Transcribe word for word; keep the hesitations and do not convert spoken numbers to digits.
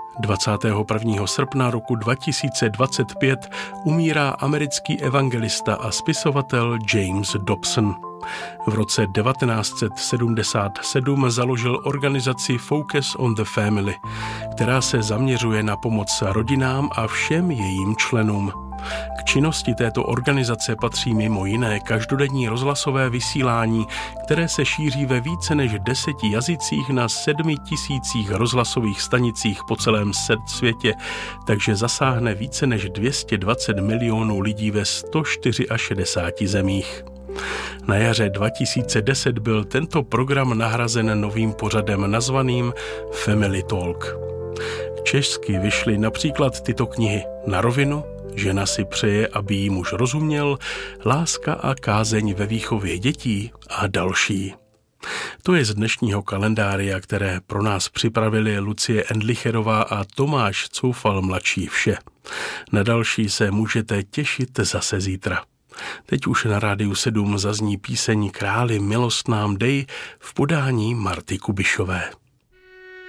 dvacátého prvního srpna roku dva tisíce dvacet pět umírá americký evangelista a spisovatel James Dobson. V roce devatenáct set sedmdesát sedm založil organizaci Focus on the Family, která se zaměřuje na pomoc rodinám a všem jejím členům. K činnosti této organizace patří mimo jiné každodenní rozhlasové vysílání, které se šíří ve více než deseti jazycích na sedmi tisících rozhlasových stanicích po celém světě, takže zasáhne více než dvě stě dvacet milionů lidí ve sto šedesáti čtyřech zemích. Na jaře dva tisíce deset byl tento program nahrazen novým pořadem nazvaným Family Talk. Česky vyšly například tyto knihy Na rovinu, Žena si přeje, aby jí muž rozuměl, Láska a kázeň ve výchově dětí a další. To je z dnešního kalendária, které pro nás připravili Lucie Endlicherová a Tomáš Coufal mladší vše. Na další se můžete těšit zase zítra. Teď už na Rádiu sedm zazní píseň Králi milost nám dej v podání Marty Kubišové.